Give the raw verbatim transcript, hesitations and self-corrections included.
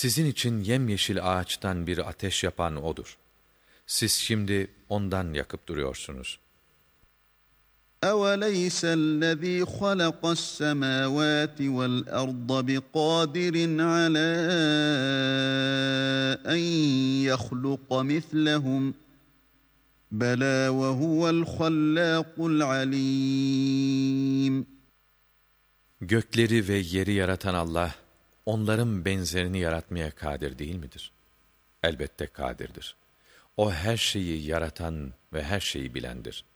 Sizin için yemyeşil ağaçtan bir ateş yapan O'dur. Siz şimdi ondan yakıp duruyorsunuz. أَوَلَيْسَ الَّذ۪ي خَلَقَ السَّمَاوَاتِ وَالْأَرْضَ بِقَادِرٍ عَلَى أَنْ يَخْلُقَ مِثْلَهُمْ بَلَى وَهُوَ الْخَلَّاقُ الْعَلِيمُ. Gökleri ve yeri yaratan Allah, onların benzerini yaratmaya kadir değil midir? Elbette kadirdir. O her şeyi yaratan ve her şeyi bilendir.